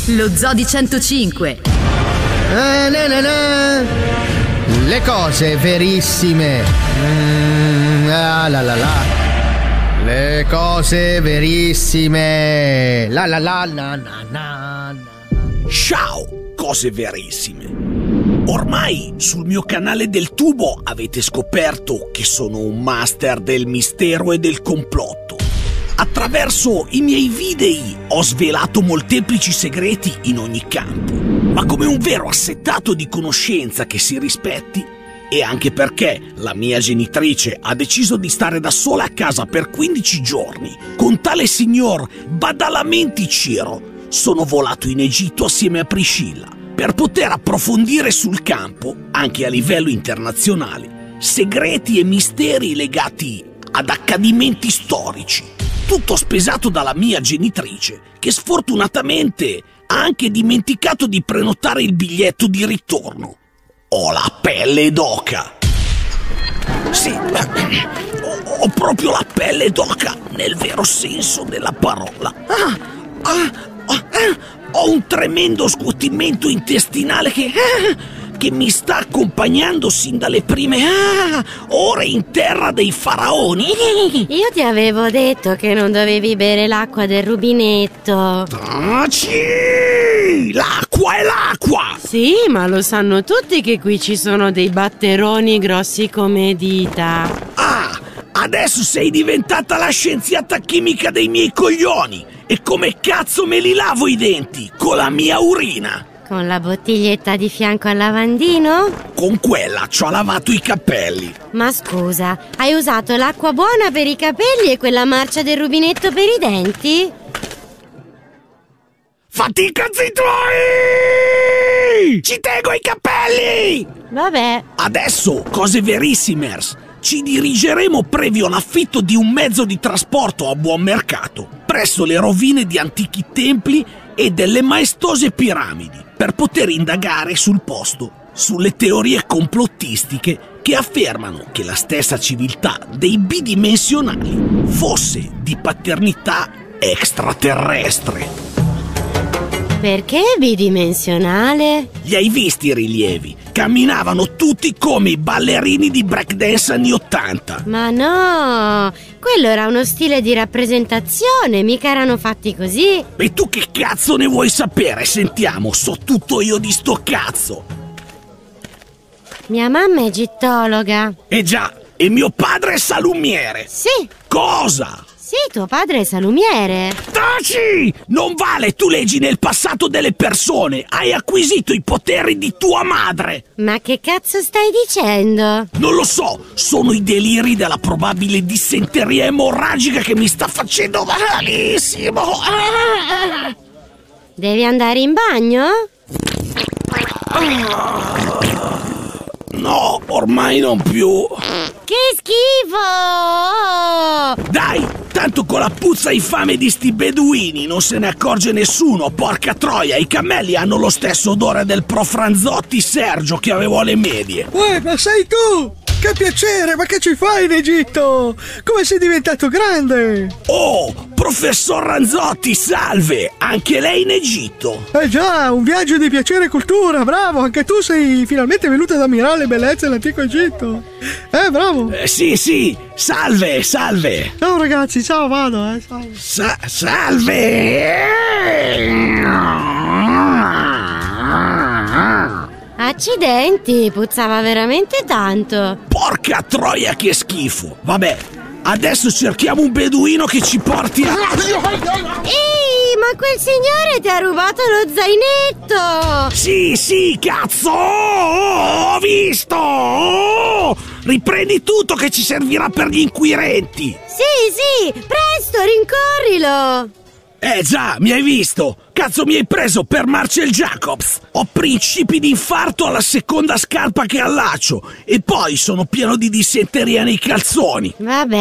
Lo Zoo di 105. Le cose verissime. Le cose verissime. Ciao, cose verissime. Ormai sul mio canale del tubo avete scoperto che sono un master del mistero e del complotto. Attraverso i miei video ho svelato molteplici segreti in ogni campo, ma come un vero assetato di conoscenza che si rispetti, e anche perché la mia genitrice ha deciso di stare da sola a casa per 15 giorni con tale signor Badalamenti Ciro, sono volato in Egitto assieme a Priscilla per poter approfondire sul campo, anche a livello internazionale, segreti e misteri legati ad accadimenti storici. Tutto spesato dalla mia genitrice, che sfortunatamente ha anche dimenticato di prenotare il biglietto di ritorno. Ho la pelle d'oca. Sì, ho proprio la pelle d'oca nel vero senso della parola. Ho un tremendo scuotimento intestinale che mi sta accompagnando sin dalle prime ore in terra dei faraoni. Io ti avevo detto che non dovevi bere l'acqua del rubinetto. Sì, l'acqua è l'acqua. Sì, ma lo sanno tutti che qui ci sono dei batteroni grossi come dita. Adesso sei diventata la scienziata chimica dei miei coglioni. E come cazzo me li lavo i denti? Con la mia urina? Con la bottiglietta di fianco al lavandino? Con quella ci ho lavato i capelli. Ma scusa, hai usato l'acqua buona per i capelli e quella marcia del rubinetto per i denti? Fatti i cazzi tuoi! Ci tengo ai capelli! Vabbè. Adesso, cose verissimers. Ci dirigeremo previo l'affitto di un mezzo di trasporto a buon mercato, presso le rovine di antichi templi e delle maestose piramidi, per poter indagare sul posto sulle teorie complottistiche che affermano che la stessa civiltà dei bidimensionali fosse di paternità extraterrestre. Perché bidimensionale? Li hai visti i rilievi? Camminavano tutti come i ballerini di breakdance anni 80. Ma no, quello era uno stile di rappresentazione, mica erano fatti così. E tu che cazzo ne vuoi sapere? Sentiamo, so tutto io di sto cazzo. Mia mamma è egittologa. Già, e mio padre è salumiere. Sì. Cosa? Sì, tuo padre è salumiere. Taci! Non vale, tu leggi nel passato delle persone. Hai acquisito i poteri di tua madre. Ma che cazzo stai dicendo? Non lo so, sono i deliri della probabile dissenteria emorragica che mi sta facendo malissimo. Devi andare in bagno? No, ormai non più. Che schifo! Dai, tanto con la puzza infame di sti beduini non se ne accorge nessuno, porca troia. I cammelli hanno lo stesso odore del profranzotti Sergio che avevo alle medie. Ma sei tu! Che piacere, ma che ci fai in Egitto? Come sei diventato grande? Oh, professor Ranzotti, salve! Anche lei in Egitto? Già, un viaggio di piacere e cultura, bravo! Anche tu sei finalmente venuto ad ammirare le bellezze dell'antico Egitto. Bravo! Sì, salve! Ciao ragazzi, ciao, vado, ciao. Salve! Accidenti, puzzava veramente tanto. Porca troia che schifo! Vabbè, adesso cerchiamo un beduino che ci porti a... Ehi, ma quel signore ti ha rubato lo zainetto! Sì, cazzo! Ho visto! Riprendi tutto che ci servirà per gli inquirenti! Sì, presto, rincorrilo! Già, mi hai visto? Cazzo mi hai preso per Marcel Jacobs? Ho principi di infarto alla seconda scarpa che allaccio e poi sono pieno di dissenteria nei calzoni. Vabbè.